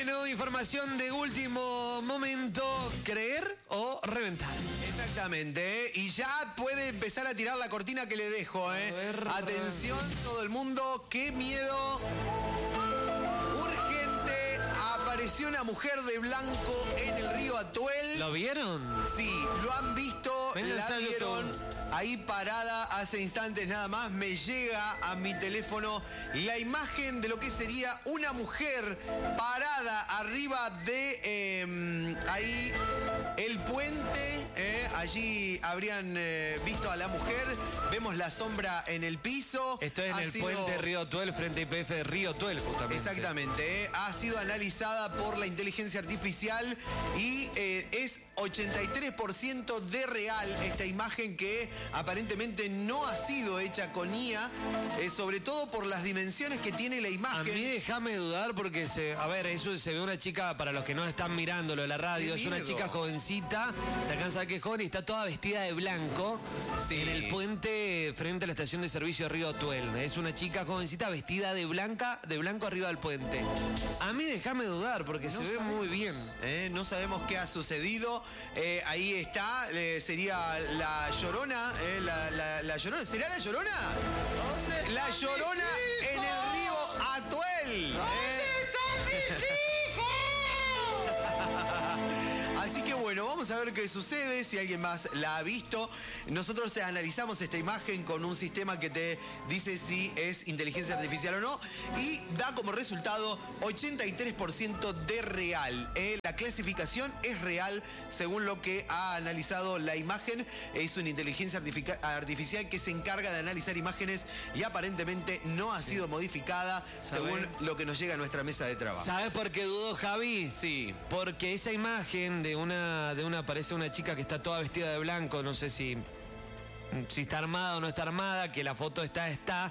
Bueno, información de último momento, ¿creer o reventar? Exactamente, y ya puede empezar a tirar la cortina que le dejo, Atención todo el mundo, qué miedo. Urgente, apareció una mujer de blanco en el río Atuel. ¿Lo vieron? Sí, lo han visto, Vénganse la a vieron. YouTube. Ahí parada hace instantes nada más, me llega a mi teléfono la imagen de lo que sería una mujer parada arriba de ahí el puente. Allí habrían visto a la mujer, vemos la sombra en el piso. Esto es en el puente Río Atuel, frente a IPF de Río Atuel, justamente. Exactamente, ha sido analizada por la inteligencia artificial y es 83% de real esta imagen que aparentemente no ha sido hecha con IA, sobre todo por las dimensiones que tiene la imagen. A mí déjame dudar porque, eso se ve una chica, para los que no están mirándolo en la radio, es una chica jovencita, se alcanza a ver que es joven y está toda vestida de blanco en el puente frente a la estación de servicio de Río Atuel. Es una chica jovencita vestida de blanco arriba del puente. A mí déjame dudar porque se ve muy bien. No sabemos qué ha sucedido. Ahí está, sería la Llorona. La Llorona, ¿será la Llorona? ¿Dónde la Llorona en el río Atuel. ¿Dónde están mis hijos? Así que bueno, vamos a ver qué sucede, si alguien más la ha visto. Nosotros analizamos esta imagen con un sistema que te dice si es inteligencia artificial o no y da como resultado 83% de real. La clasificación es real según lo que ha analizado la imagen. Es una inteligencia artificial que se encarga de analizar imágenes y aparentemente no ha sido modificada según lo que nos llega a nuestra mesa de trabajo. ¿Sabes por qué dudo, Javi? Sí. Porque esa imagen parece una chica que está toda vestida de blanco, no sé si está armada o no está armada, que la foto está.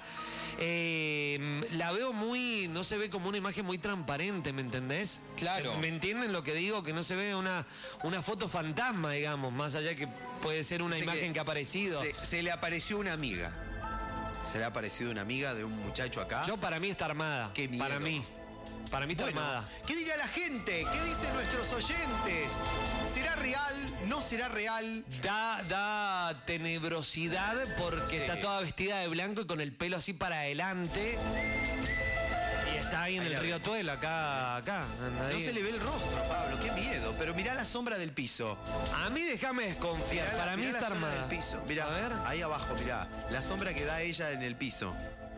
La veo no se ve como una imagen muy transparente, ¿me entendés? Claro. ¿Me entienden lo que digo? Que no se ve una foto fantasma, digamos, más allá que puede ser una imagen que ha aparecido. Se le apareció una amiga. Se le ha aparecido una amiga de un muchacho acá. Para mí está armada. Qué miedo. Para mí está armada. ¿Qué dirá la gente? ¿Qué dicen nuestros oyentes? ¿Será real? ¿No será real? Da tenebrosidad porque está toda vestida de blanco y con el pelo así para adelante. Y está ahí en el río Atuel, acá. No se le ve el rostro, Pablo, qué miedo. Pero mirá la sombra del piso. A mí déjame desconfiar, para mí está armada. Del piso. Mirá, a ver. Ahí abajo, mirá. La sombra que da ella en el piso.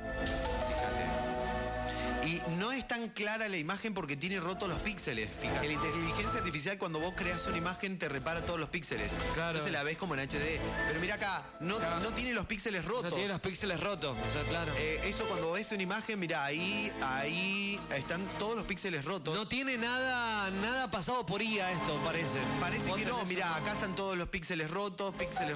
Y no es tan clara la imagen porque tiene rotos los píxeles. Fíjate, la inteligencia artificial cuando vos creas una imagen te repara todos los píxeles. Claro. Entonces la ves como en HD. Pero mira acá, no tiene los píxeles rotos. No tiene los píxeles rotos, claro. Eso cuando ves una imagen, mira, ahí están todos los píxeles rotos. No tiene nada pasado por IA esto, parece. Parece que no, mira, acá están todos los píxeles rotos,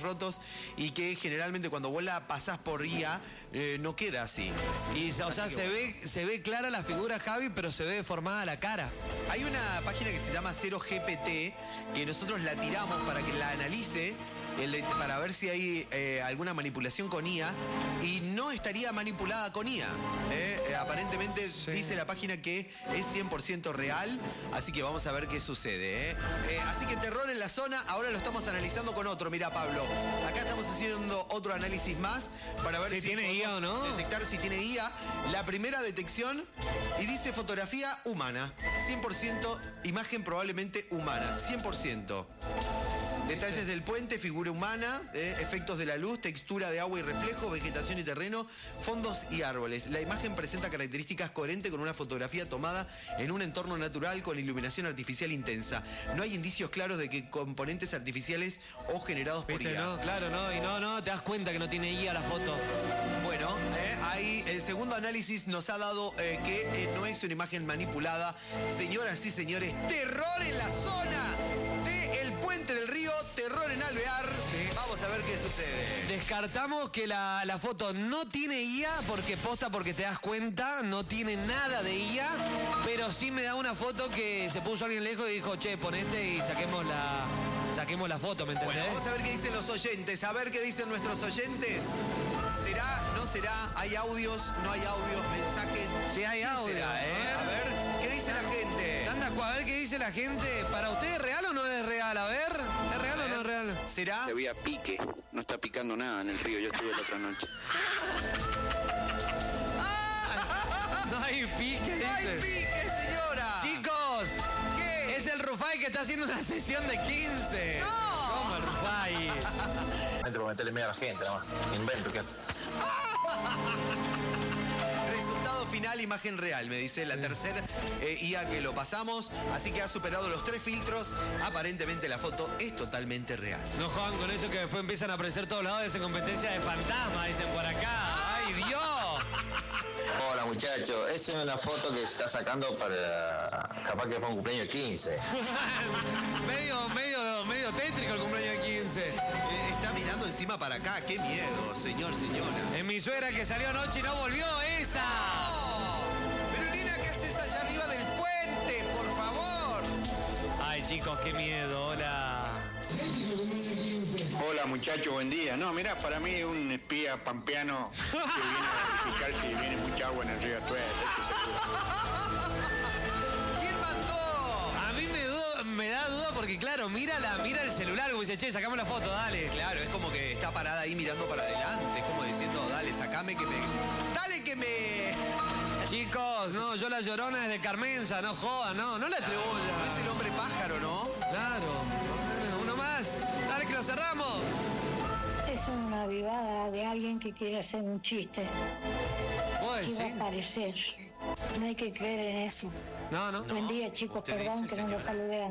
y que generalmente cuando vos la pasás por IA, no queda así. Y se ve clara la figura, Javi, pero se ve deformada la cara. Hay una página que se llama 0GPT que nosotros la tiramos para que la analice, para ver si hay alguna manipulación con IA, y no estaría manipulada con IA. Aparentemente dice la página que es 100% real, así que vamos a ver qué sucede. Así que terror en la zona, ahora lo estamos analizando con otro. Mira, Pablo, acá estamos haciendo otro análisis más para ver si tiene IA o no. Detectar si tiene IA. La primera detección, y dice fotografía humana, 100% imagen probablemente humana, 100%. Detalles del puente, figura humana, efectos de la luz, textura de agua y reflejo, vegetación y terreno, fondos y árboles. La imagen presenta características coherentes con una fotografía tomada en un entorno natural con iluminación artificial intensa. No hay indicios claros de que componentes artificiales o generados por IA. No, claro, no, y no, te das cuenta que no tiene IA la foto. Bueno, ahí el segundo análisis nos ha dado que no es una imagen manipulada. Señoras y señores, terror en la zona del puente del río, terror en Alvear. Sí. Vamos a ver qué sucede. Descartamos que la foto no tiene IA porque te das cuenta, no tiene nada de IA, pero sí me da una foto que se puso alguien lejos y dijo, che, ponete y saquemos la foto, ¿me entendés? Bueno, vamos a ver qué dicen los oyentes, a ver qué dicen nuestros oyentes. ¿Será? ¿No será? ¿Hay audios? ¿No hay audios? ¿Mensajes? Sí, hay audios. ¿Será, A ver, ¿qué dice la gente? ¿Están de acuerdo a ver qué dice la gente. ¿Para usted es real o no es real? A ver, ¿es real o no es real? ¿Será? Había pique, no está picando nada en el río, yo estuve la otra noche. No hay pique, ¡No hay dice. pique, señora! Chicos, ¿Qué? es el Rufai que está haciendo una sesión de 15. ¡No! ¿Cómo el Rufai? Para meterle miedo a la gente, nada más. Invento, ¿qué hace? Resultado final, imagen real, me dice la tercera IA que lo pasamos. Así que ha superado los 3 filtros. Aparentemente la foto es totalmente real. No jodan con eso que después empiezan a aparecer todos lados de esa competencia de fantasma, dicen por acá. ¡Ay, Dios! Hola muchachos, esa es una foto que se está sacando para capaz que es para un cumpleaños de 15. medio tétrico el cumpleaños de 15. Está mirando encima para acá. ¡Qué miedo, señor, señora! Es mi suegra que salió anoche y no volvió, esa. ¡Oh! Pero nena, ¿qué haces allá arriba del puente? Por favor. Ay, chicos, qué miedo. Hola. Hola muchachos, buen día. No, mirá, para mí es un espía pampeano que viene a verificar si viene mucha agua en el río Atuel, eso seguro. ¿Quién mandó? A mí me da duda porque, claro, mira el celular y dice, che, sacame la foto, dale. Claro, es como que está parada ahí mirando para adelante. Es como diciendo, dale, sacame que me... ¡Dale que me... Chicos, no, yo la Llorona es de Carmenza, no jodan, no la No atribuyan. es el hombre pájaro, ¿no? Claro, bueno, uno más. Dale que lo cerramos. Es una avivada de alguien que quiere hacer un chiste. ¿Vos Que va a decís? aparecer. No hay que creer en eso. No. Buen día, chicos. usted Perdón dice, que no lo señora. saludé